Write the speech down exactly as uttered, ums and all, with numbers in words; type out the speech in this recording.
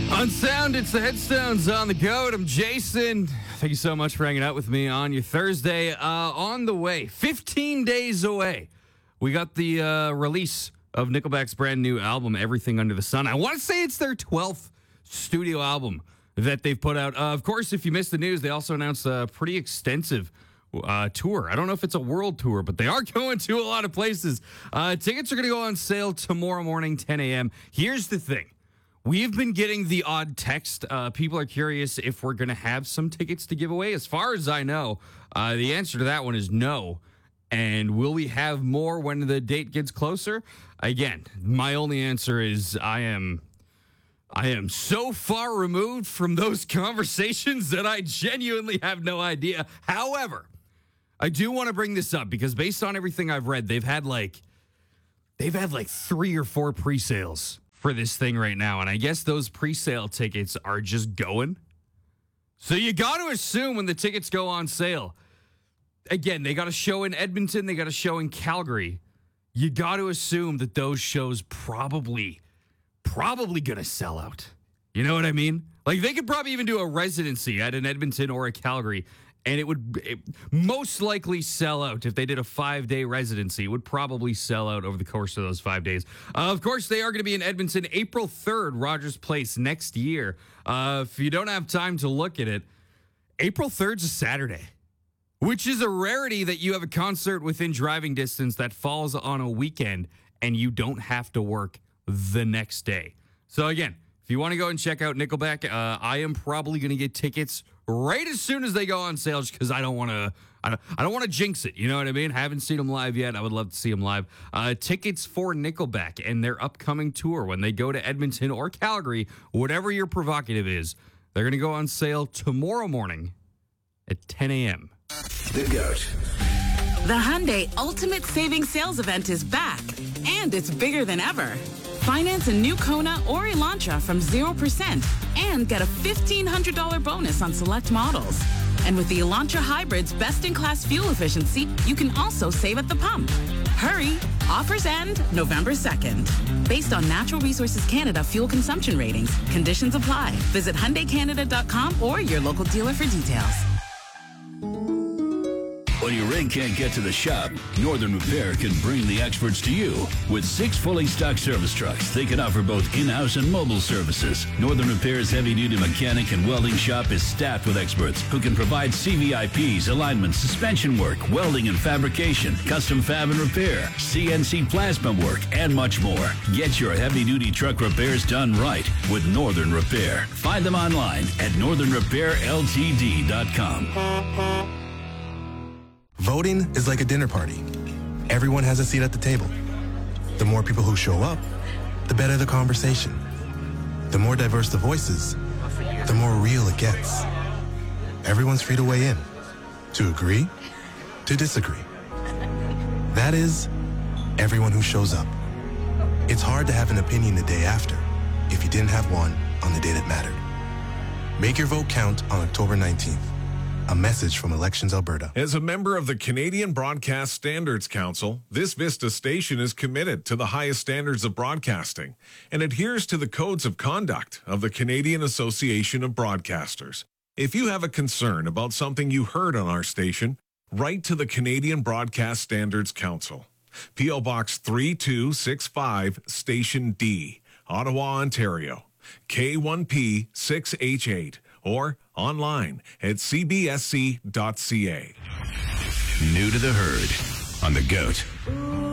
Unsound, it's the Headstones on the Goat. I'm Jason. Thank you so much for hanging out with me on your Thursday. Uh, on the way, fifteen days away, we got the uh, release of Nickelback's brand new album, Everything Under the Sun. I want to say it's their twelfth studio album that they've put out. Uh, of course, if you missed the news, they also announced a pretty extensive uh, tour. I don't know if it's a world tour, but they are going to a lot of places. Uh, tickets are going to go on sale tomorrow morning, ten a.m. Here's the thing. We've been getting the odd text. Uh, people are curious if we're going to have some tickets to give away. As far as I know, uh, the answer to that one is no. And will we have more when the date gets closer? Again, my only answer is I am I am so far removed from those conversations that I genuinely have no idea. However, I do want to bring this up because based on everything I've read, they've had like they've had like three or four pre-sales for this thing right now. And I guess those pre-sale tickets are just going. So you got to assume when the tickets go on sale, again, they got a show in Edmonton, they got a show in Calgary. You got to assume that those shows probably, probably going to sell out. You know what I mean? Like they could probably even do a residency at an Edmonton or a Calgary, and it would it most likely sell out. If they did a five-day residency, it would probably sell out over the course of those five days. Uh, of course, they are going to be in Edmonton April third, Rogers Place, next year. Uh, if you don't have time to look at it, April third's a Saturday, which is a rarity that you have a concert within driving distance that falls on a weekend and you don't have to work the next day. So again, if you want to go and check out Nickelback, uh, I am probably going to get tickets right as soon as they go on sale, just because I don't want to. I don't, I don't want to jinx it. You know what I mean? Haven't seen them live yet. I would love to see them live. Uh, tickets for Nickelback and their upcoming tour when they go to Edmonton or Calgary, whatever your provocative is, they're going to go on sale tomorrow morning at ten a.m. The Goat. The Hyundai Ultimate Savings Sales Event is back, and it's bigger than ever. Finance a new Kona or Elantra from zero percent and get a fifteen hundred dollars bonus on select models. And with the Elantra Hybrid's best-in-class fuel efficiency, you can also save at the pump. Hurry! Offers end November second. Based on Natural Resources Canada fuel consumption ratings, conditions apply. Visit Hyundai Canada dot com or your local dealer for details. When your rig can't get to the shop, Northern Repair can bring the experts to you. With six fully stocked service trucks, they can offer both in-house and mobile services. Northern Repair's heavy-duty mechanic and welding shop is staffed with experts who can provide C V I Ps, alignments, suspension work, welding and fabrication, custom fab and repair, C N C plasma work, and much more. Get your heavy-duty truck repairs done right with Northern Repair. Find them online at northern repair l t d dot com. Voting is like a dinner party. Everyone has a seat at the table. The more people who show up, the better the conversation. The more diverse the voices, the more real it gets. Everyone's free to weigh in, to agree, to disagree. That is, everyone who shows up. It's hard to have an opinion the day after if you didn't have one on the day that mattered. Make your vote count on October nineteenth. A message from Elections Alberta. As a member of the Canadian Broadcast Standards Council, this Vista station is committed to the highest standards of broadcasting and adheres to the codes of conduct of the Canadian Association of Broadcasters. If you have a concern about something you heard on our station, write to the Canadian Broadcast Standards Council. P O Box three two six five, Station D, Ottawa, Ontario, K one P six H eight, or online at c b s c dot c a. New to the herd on The Goat.